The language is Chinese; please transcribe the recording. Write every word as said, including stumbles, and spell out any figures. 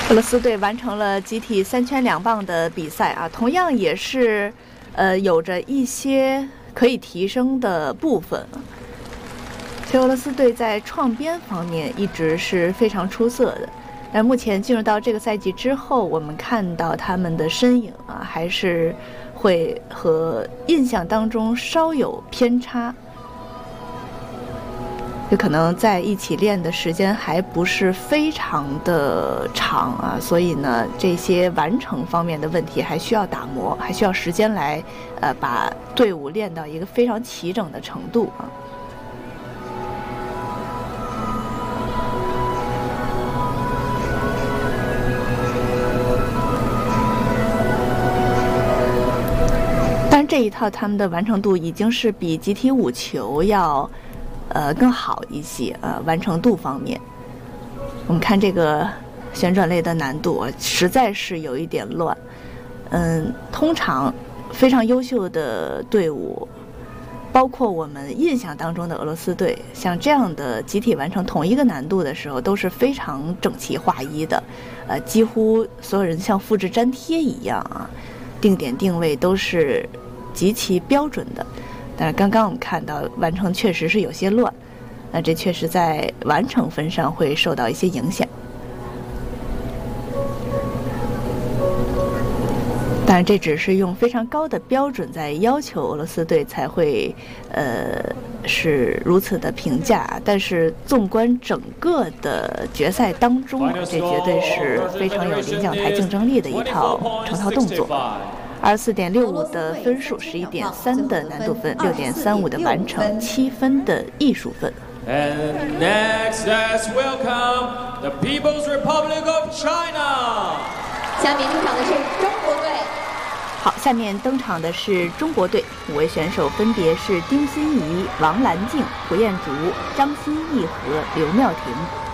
俄罗斯队完成了集体三圈两棒的比赛啊，同样也是，呃，有着一些可以提升的部分。其实俄罗斯队在创编方面一直是非常出色的，但目前进入到这个赛季之后，我们看到他们的身影啊，还是会和印象当中稍有偏差。就可能在一起练的时间还不是非常的长啊，所以呢，这些完成方面的问题还需要打磨，还需要时间来，呃，把队伍练到一个非常齐整的程度啊。当然，这一套他们的完成度已经是比集体五球要。呃，更好一些。呃，完成度方面，我们看这个旋转类的难度实在是有一点乱。嗯，通常非常优秀的队伍，包括我们印象当中的俄罗斯队，像这样的集体完成同一个难度的时候，都是非常整齐划一的。呃，几乎所有人像复制粘贴一样啊，定点定位都是极其标准的。但是刚刚我们看到完成确实是有些乱，那这确实在完成分上会受到一些影响。当然这只是用非常高的标准在要求俄罗斯队才会呃是如此的评价，但是纵观整个的决赛当中，这绝对是非常有领奖台竞争力的一套成套动作。二十四点六五的分数，十一点三的难度分，六点三五的完成，七分的艺术分。 And next, let's welcome the People's Republic of China. 下面出场的是中国队。 好，下面登场的是中国队，五位选手分别是丁欣怡、王兰静、胡彦竹、张歆艺和刘妙婷。